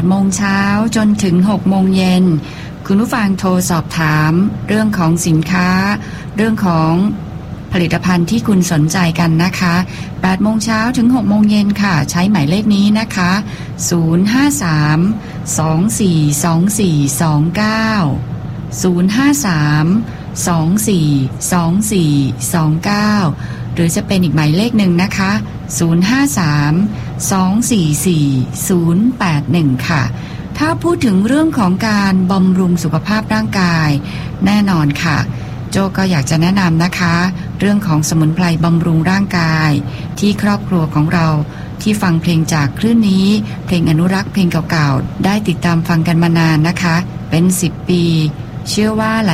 8 โมงเช้าจนถึง 6 โมงเย็นคุณผู้ฟังโทรสอบถามเรื่องของสินค้าเรื่องของผลิตภัณฑ์ที่คุณสนใจกันนะคะ8 โมงเช้าถึง 6 โมงเย็นค่ะใช้หมายเลขนี้นะคะ053-242429 หรือจะเป็นอีกหมายเลขหนึ่งนะคะ053-244-081 ค่ะถ้าพูดถึงเรื่องของการบำรุงสุขภาพร่างกายแน่นอนค่ะโจก็อยากจะแนะนำนะคะเรื่องของสมุนไพรบำรุงร่างกายที่ครอบครัวของเราที่ฟังเพลงจากคลื่นนี้เพลงอนุรักษ์เพลงเก่าๆได้ติดตามฟังกันมานานนะคะเป็น10 ปีเชื่อว่าห